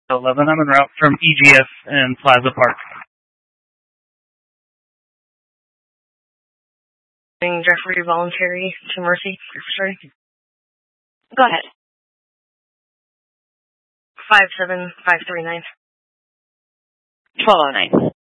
11. I'm en route from EGS and Plaza Park. Jeffrey voluntary to Mercy. Sorry. Go ahead. 57539. 1209.